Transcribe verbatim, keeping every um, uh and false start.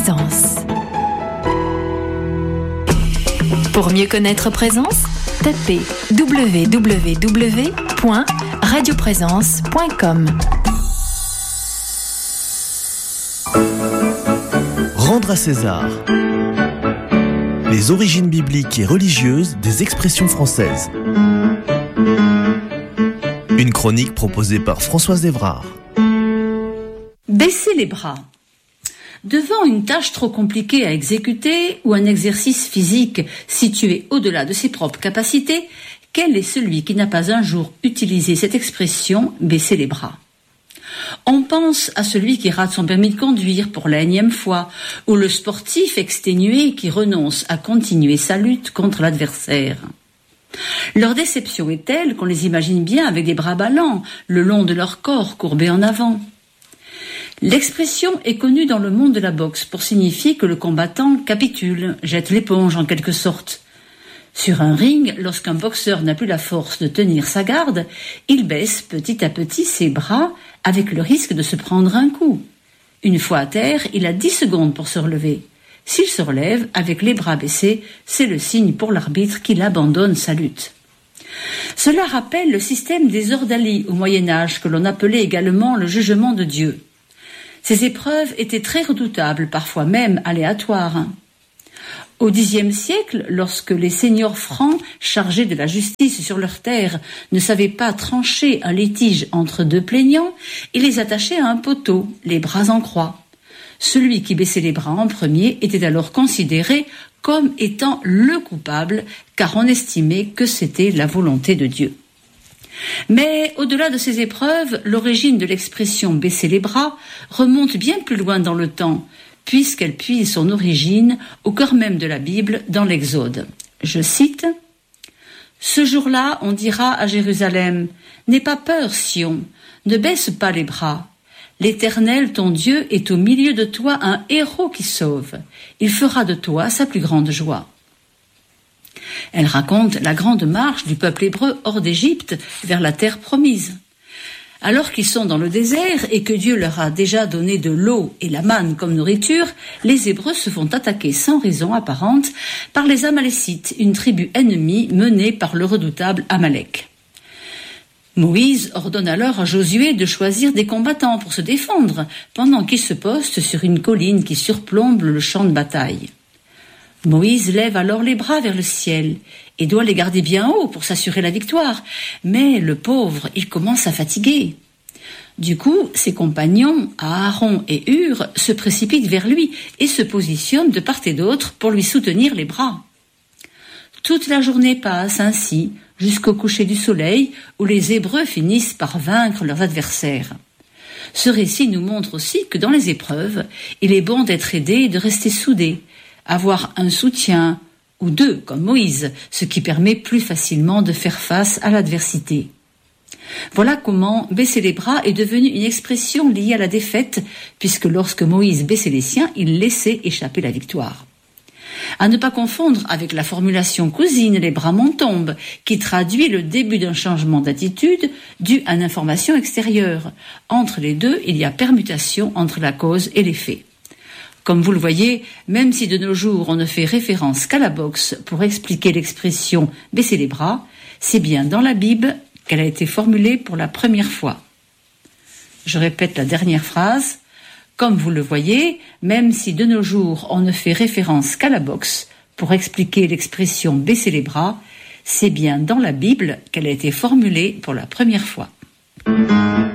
Présence. Pour mieux connaître Présence, tapez w w w point radio présence point com. Rendre à César. Les origines bibliques et religieuses des expressions françaises. Une chronique proposée par Françoise Evrard. Baisser les bras. Devant une tâche trop compliquée à exécuter ou un exercice physique situé au-delà de ses propres capacités, quel est celui qui n'a pas un jour utilisé cette expression « baisser les bras » ? On pense à celui qui rate son permis de conduire pour la énième fois, ou le sportif exténué qui renonce à continuer sa lutte contre l'adversaire. Leur déception est telle qu'on les imagine bien avec des bras ballants, le long de leur corps courbé en avant. L'expression est connue dans le monde de la boxe pour signifier que le combattant capitule, jette l'éponge en quelque sorte. Sur un ring, lorsqu'un boxeur n'a plus la force de tenir sa garde, il baisse petit à petit ses bras avec le risque de se prendre un coup. Une fois à terre, il a dix secondes pour se relever. S'il se relève avec les bras baissés, c'est le signe pour l'arbitre qu'il abandonne sa lutte. Cela rappelle le système des ordalies au Moyen-Âge que l'on appelait également le jugement de Dieu. Ces épreuves étaient très redoutables, parfois même aléatoires. Au Xe siècle, lorsque les seigneurs francs chargés de la justice sur leur terre ne savaient pas trancher un litige entre deux plaignants, ils les attachaient à un poteau, les bras en croix. Celui qui baissait les bras en premier était alors considéré comme étant le coupable, car on estimait que c'était la volonté de Dieu. Mais au-delà de ces épreuves, l'origine de l'expression « baisser les bras » remonte bien plus loin dans le temps, puisqu'elle puise son origine au cœur même de la Bible dans l'Exode. Je cite « Ce jour-là, on dira à Jérusalem, « N'aie pas peur, Sion, ne baisse pas les bras. L'Éternel, ton Dieu, est au milieu de toi un héros qui sauve. Il fera de toi sa plus grande joie. » Elle raconte la grande marche du peuple hébreu hors d'Égypte vers la terre promise. Alors qu'ils sont dans le désert et que Dieu leur a déjà donné de l'eau et la manne comme nourriture, les Hébreux se font attaquer sans raison apparente par les Amalécites, une tribu ennemie menée par le redoutable Amalek. Moïse ordonne alors à Josué de choisir des combattants pour se défendre, pendant qu'il se poste sur une colline qui surplombe le champ de bataille. Moïse lève alors les bras vers le ciel et doit les garder bien haut pour s'assurer la victoire. Mais le pauvre, il commence à fatiguer. Du coup, ses compagnons, Aaron et Hur, se précipitent vers lui et se positionnent de part et d'autre pour lui soutenir les bras. Toute la journée passe ainsi jusqu'au coucher du soleil où les Hébreux finissent par vaincre leurs adversaires. Ce récit nous montre aussi que dans les épreuves, il est bon d'être aidé et de rester soudé, avoir un soutien, ou deux, comme Moïse, ce qui permet plus facilement de faire face à l'adversité. Voilà comment baisser les bras est devenu une expression liée à la défaite, puisque lorsque Moïse baissait les siens, il laissait échapper la victoire. À ne pas confondre avec la formulation cousine « les bras m'en tombent », qui traduit le début d'un changement d'attitude dû à une information extérieure. Entre les deux, il y a permutation entre la cause et l'effet. Comme vous le voyez, même si de nos jours on ne fait référence qu'à la boxe pour expliquer l'expression « baisser les bras », c'est bien dans la Bible qu'elle a été formulée pour la première fois. Je répète la dernière phrase. Comme vous le voyez, même si de nos jours on ne fait référence qu'à la boxe pour expliquer l'expression « baisser les bras », c'est bien dans la Bible qu'elle a été formulée pour la première fois.